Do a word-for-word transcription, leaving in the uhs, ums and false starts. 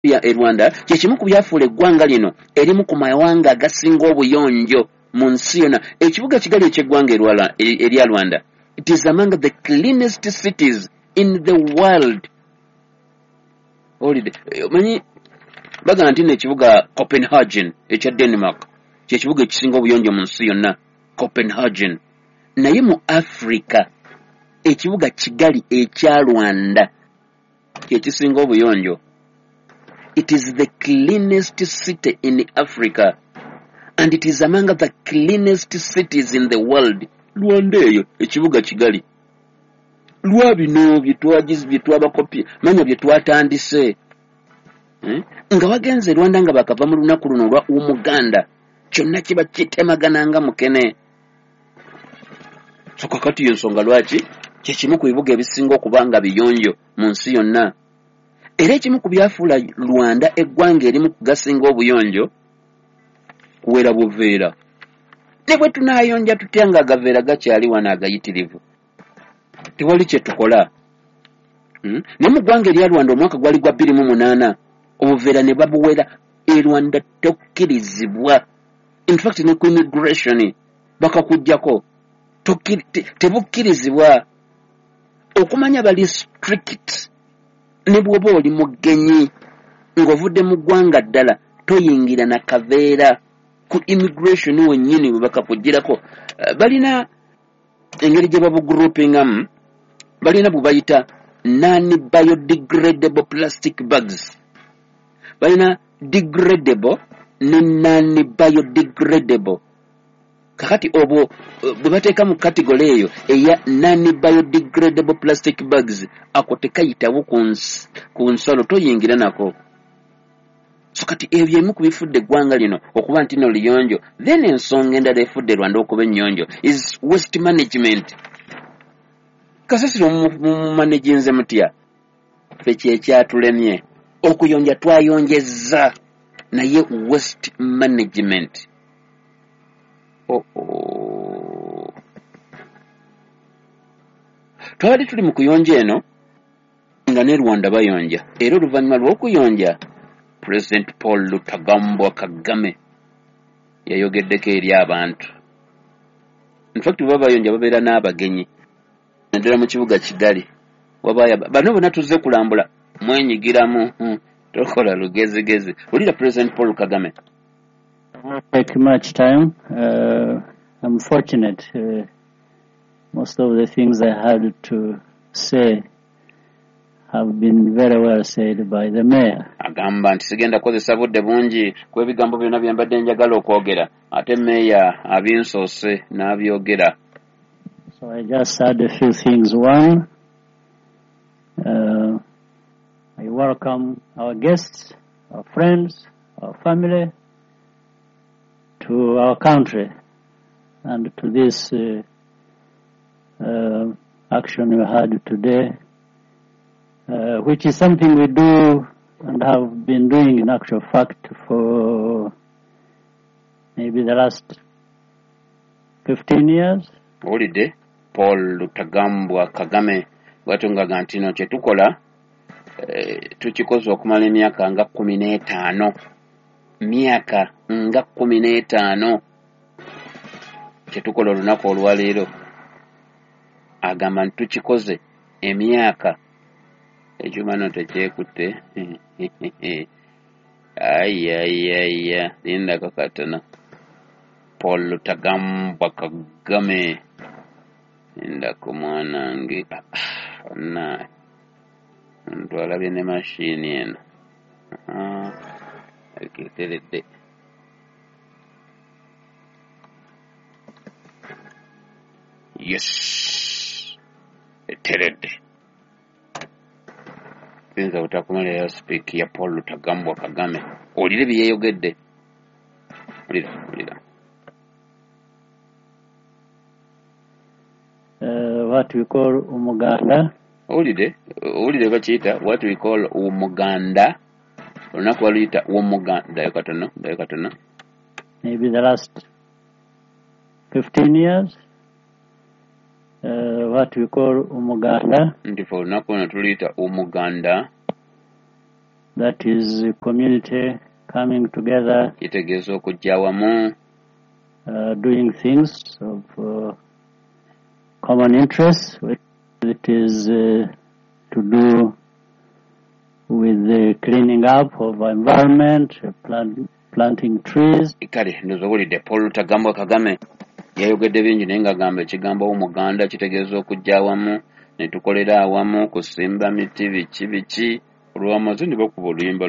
ya e Rwanda kyekimu ku byafuula eggwanga lino erimu ku mawanga agasinga obuyonjo mu nsi yonna. Ekibuga Kigali eky'eggwanga erya Rwanda, it is among the cleanest cities in the world. Olide manyi bagamba nti n'ekibuga Copenhagen ekya Denmark kyekibuga ekisinga obuyonjo mu nsi yonna, Copenhagen. Naye mu Africa ekibuga Kigali ekya Rwanda kyekisinga obuyonjo. It is the cleanest city in Africa and it is among the cleanest cities in the world. Rwanda eyo ekibuga Kigali. Lwa bino byetwagize byetwabakopi manya byetwatandise hmm? Nga wagenze Rwanda nga bakava mu lunaku luno lwa Umuganda kyonna kiba kitemagananga mukene. So kakati yensonga lwaki kyekimu ku bibuga ebisinga okubanga biyonjo mu nsi yonna. Era ekimu ku byafuula Rwanda eggwanga erimu kugasinga obuyonjo kuwera buveera. Ne bwe tunaayonja tutya nga agaveera gakyali wano agayitirivu tewali kye tukola. hmm? Ne mu ggwanga erya Rwanda omwaka gwali gwa bbiri mu munaana obuveera ne babuwera. E Rwanda tokkirizibwa, in fact ne ku immigration bakakujjako tebukkirizibwa. Okumanya bali strict ne bw'oba oli mugenyi ng'ovudde mu ggwanga ddala toyingira na kaveera. Ku immigration wennyini bwe bakakugirako uh, balina engeri gye babugroupingamu, balina bwe bayita non-biodegradable plastic bags. Balina degradable ne non-biodegradable. Kakati obwo bwe bateeka mu category eyo eya non-biodegradable plastic bags ako tekayitawo ku nsolo toyingira nako. So kati ebyo emu ku bifudde eggwanga lino okuba nti no liyonjo. Then ensonga endala efudde Rwanda okuba ennyonjo is waste management. Kasasiro mu managinze mutya ffe kyekyatulemye okuyonja twayonjezza naye waste management. Oh, oh. Twali tuli mu kuyonja eno nga ne Rwanda bayonja era oluvannyuma lw'okuyonja President Paul Rutagambwa Kagame yayogeddeko eri abantu. In fact baba bayonja babeera n'abagenyi naddala mu kibuga Kigali wabaya bano bonna tuzze kulambula mwenyigiramu hmm. Tokola lugezigezi. Ulira President Paul Kagame. It won't take much time. Uh, I'm fortunate. Uh, most of the things I had to say have been very well said by the mayor. Agamba nti sigenda kozesa budde bungi kw'ebigambo byonna bye mbadde njagala okwogera ate meya abinsoose n'abyogera. So I just add a few things. One, uh, I welcome our guests, our friends, our family to our country and to this uh, uh, action we had today, uh, which is something we do and have been doing in actual fact for maybe the last fifteen years. Olide Paul Rutagambwa Kagame bwatungaga nti no kye tukola eh, tukikoze okumala emyaka nga kkumi n'etaano. Myaka nga kkumi n'etaano kye tukola olunaku olwaleero. Agamba nti tukikoze emyaka ekyuma no tekyekutte. Ayayaya linda kakatana. Paul Rutagambwa Kagame linda ku mwanange onna ntwalabye ne mashini eno ekiteredde. Yes eteredde pinza utakumala ya speak ya Paul Rutagambwa Kagame. Olire bye yayogedde. Olira olira Uh, what we call umuganda. Olide olide bakiyita what we call umuganda. Olunaku waluyita umuganda yakatono yakatono. Maybe the last fifteen years. Uh, what we call umuganda. Ndifo olunaku ono tuluyita umuganda. that is a community coming together, kitegeeza okujja awamu uh, doing things of uh, common interest. It is uh, to do with the cleaning up of environment, plant, planting trees. kale ndoza owulidde Paul Rutagambwa Kagame yayogedde bingi naye ng'agamba ekigambo Omuganda kitegeeza okujja awamu ne tukolera awamu kusimba miti biki biki olw'amazzi ne bakuba oluyimba